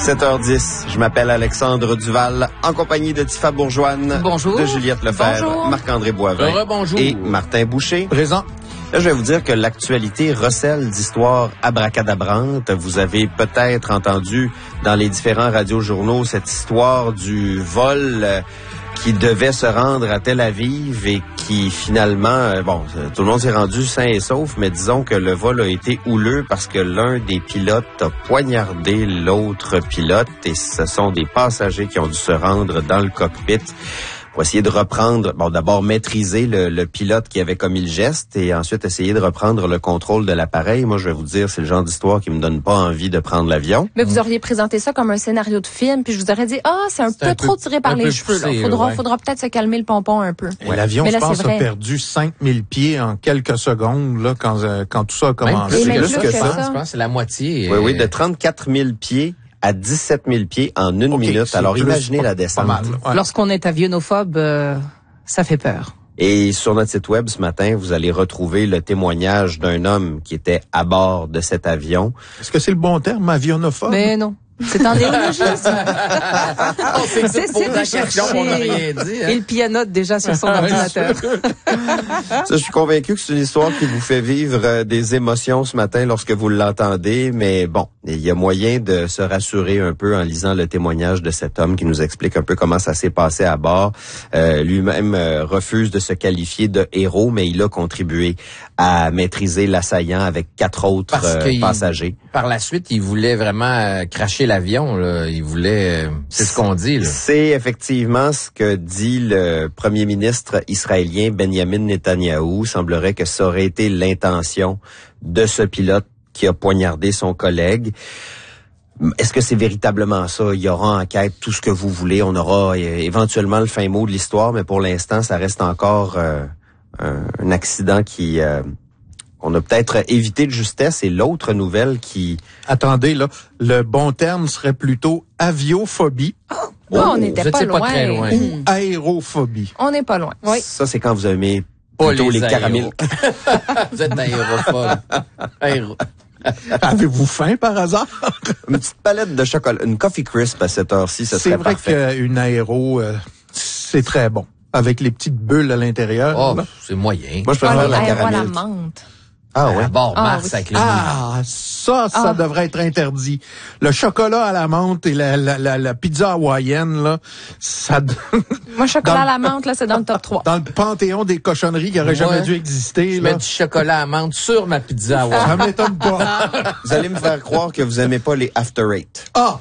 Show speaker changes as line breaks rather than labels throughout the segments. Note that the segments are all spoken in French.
7h10, je m'appelle Alexandre Duval, en compagnie de Tifa Bourgeoine,
bonjour.
De Juliette Lefebvre, Marc-André Boivin
bonjour.
Et Martin Boucher.
Présent.
Là, je vais vous dire que l'actualité recèle d'histoires abracadabrantes. Vous avez peut-être entendu dans les différents radiojournaux cette histoire du vol qui devait se rendre à Tel Aviv et qui finalement, tout le monde s'est rendu sain et sauf, mais disons que le vol a été houleux parce que l'un des pilotes a poignardé l'autre pilote et ce sont des passagers qui ont dû se rendre dans le cockpit pour essayer de reprendre, d'abord maîtriser le pilote qui avait commis le geste et ensuite essayer de reprendre le contrôle de l'appareil. Moi, je vais vous dire, c'est le genre d'histoire qui me donne pas envie de prendre l'avion.
Mais vous auriez présenté ça comme un scénario de film, puis je vous aurais dit, c'est un peu trop tiré par les cheveux. Là. Faudra peut-être se calmer le pompon un peu.
Ouais. L'avion, je pense, a perdu 5000 pieds en quelques secondes là quand tout ça a commencé.
C'est
plus que ça.
Je pense que c'est la moitié.
Oui, de 34 000 pieds à 17 000 pieds en une minute. Alors, imaginez la descente.
Ouais.
Lorsqu'on est avionnophobe, ça fait peur.
Et sur notre site web ce matin, vous allez retrouver le témoignage d'un homme qui était à bord de cet avion.
Est-ce que c'est le bon terme, avionnophobe?
Mais non. C'est en néologisme.
C'est de chercher. On n'a rien dit. Hein? Il pianote déjà sur son ordinateur.
Ça, je suis convaincu que c'est une histoire qui vous fait vivre des émotions ce matin lorsque vous l'entendez. Mais bon, il y a moyen de se rassurer un peu en lisant le témoignage de cet homme qui nous explique un peu comment ça s'est passé à bord. Lui-même refuse de se qualifier de héros, mais il a contribué à maîtriser l'assaillant avec 4 autres passagers.
Par la suite, il voulait vraiment cracher l'avion. Là. Il voulait... c'est ce qu'on dit. Là.
C'est effectivement ce que dit le premier ministre israélien Benjamin Netanyahou. Semblerait que ça aurait été l'intention de ce pilote qui a poignardé son collègue. Est-ce que c'est véritablement ça? Il y aura enquête, tout ce que vous voulez. On aura éventuellement le fin mot de l'histoire, mais pour l'instant, ça reste encore un accident qui... on a peut-être évité de justesse. Et l'autre nouvelle qui...
Attendez, là, le bon terme serait plutôt aviophobie.
On n'était pas loin.
Très loin.
Ou aérophobie.
On n'est pas loin. Oui.
Ça, c'est quand vous aimez plutôt les caramels.
Vous êtes aérophobe.
Avez-vous faim par hasard?
Une petite palette de chocolat, une Coffee Crisp à cette heure-ci, ça serait parfait.
C'est vrai qu'une aéro, c'est très bon. Avec les petites bulles à l'intérieur.
Oh, c'est moyen.
Moi, je préfère la caramel.
La menthe.
Ah ouais.
Bord Mars avec les
ça devrait être interdit. Le chocolat à la menthe et la pizza hawaïenne, là, ça...
Moi, chocolat à la menthe, là, c'est dans le top 3.
Dans le panthéon des cochonneries qui n'auraient jamais dû exister.
Je
là.
mets du chocolat à menthe sur ma pizza hawaïenne.
Ça m'étonne pas.
Vous allez me faire croire que vous aimez pas les After Eight.
Ah!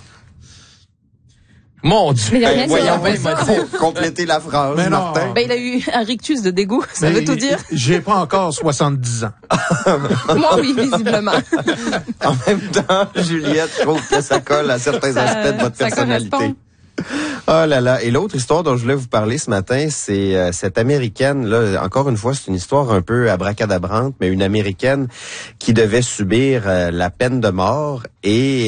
Mon Dieu!
Mais il y a rien
Voyons,
de
compléter la phrase,
Mais non.
Martin.
il a eu un rictus de dégoût, ça veut tout dire.
J'ai pas encore 70 ans.
Moi, oui, visiblement.
En même temps, Juliette, je trouve que ça colle à certains aspects de votre personnalité.
Correspond.
Oh là là. Et l'autre histoire dont je voulais vous parler ce matin, c'est cette Américaine. Là, encore une fois, c'est une histoire un peu abracadabrante, mais une Américaine qui devait subir la peine de mort et